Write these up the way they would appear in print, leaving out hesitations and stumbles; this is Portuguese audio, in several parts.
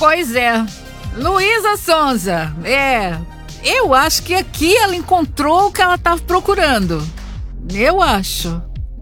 Pois é. Luísa Sonza, eu acho que aqui ela encontrou o que ela estava procurando. Eu acho.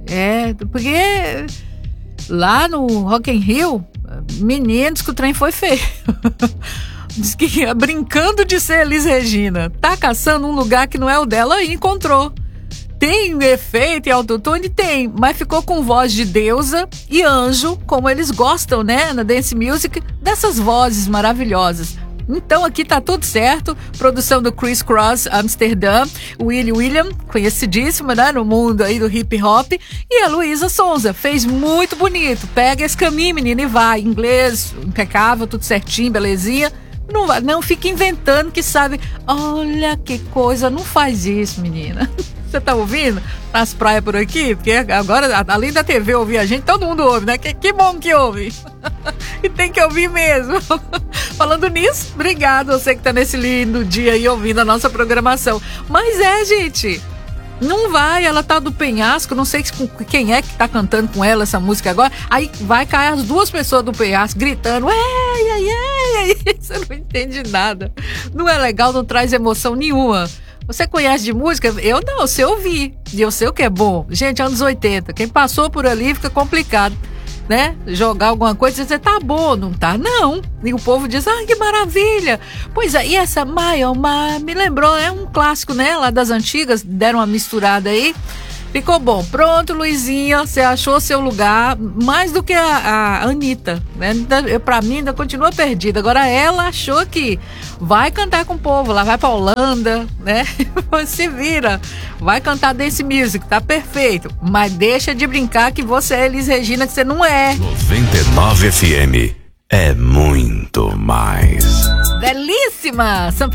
Porque lá no Rock in Rio, meninos, que o trem foi feio. Diz que brincando de ser Elis Regina, tá caçando um lugar que não é o dela e encontrou. Tem efeito e autotune? Tem, mas ficou com voz de deusa e anjo, como eles gostam, né, na dance music, dessas vozes maravilhosas. Então aqui tá tudo certo, produção do Chris Cross Amsterdã, William, conhecidíssimo, né, no mundo aí do hip hop, e a Luísa Sonza, fez muito bonito. Pega esse caminho, menina, e vai, inglês impecável, tudo certinho, belezinha. Não fica inventando que sabe. Olha que coisa, não faz isso, menina. Você tá ouvindo? Nas praias por aqui? Porque agora, além da TV ouvir a gente, todo mundo ouve, né? Que bom que ouve. E tem que ouvir mesmo. Falando nisso, obrigado você que tá nesse lindo dia aí ouvindo a nossa programação. Mas gente, não vai, ela tá do penhasco, não sei quem é que tá cantando com ela essa música agora. Aí vai cair as duas pessoas do penhasco gritando, você não entende nada. Não é legal, não traz emoção nenhuma. Você conhece de música? Eu não, você ouvi. E eu sei o que é bom. Gente, anos 80, quem passou por ali fica complicado, né? Jogar alguma coisa e dizer, tá bom, não tá? Não. E o povo diz, que maravilha. Pois é, e essa me lembrou, é um clássico, né? Lá das antigas, deram uma misturada aí. Ficou bom. Pronto, Luizinha, você achou seu lugar, mais do que a Anitta, né? Pra mim ainda continua perdida. Agora ela achou que vai cantar com o povo, lá vai pra Holanda, né? Se vira, vai cantar dance music, tá perfeito. Mas deixa de brincar que você é Elis Regina, que você não é. 99 FM é muito mais. Belíssima!